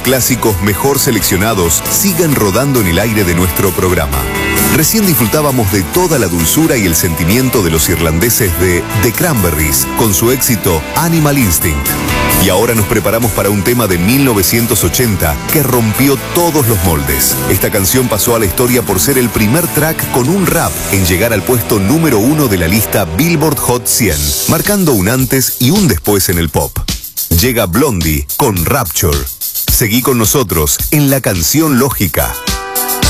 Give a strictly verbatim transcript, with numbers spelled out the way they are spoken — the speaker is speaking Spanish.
clásicos mejor seleccionados siguen rodando en el aire de nuestro programa. Recién disfrutábamos de toda la dulzura y el sentimiento de los irlandeses de The Cranberries con su éxito Animal Instinct. Y ahora nos preparamos para un tema de mil novecientos ochenta que rompió todos los moldes. Esta canción pasó a la historia por ser el primer track con un rap en llegar al puesto número uno de la lista Billboard Hot cien, marcando un antes y un después en el pop. Llega Blondie con Rapture. Seguí con nosotros en La Canción Lógica.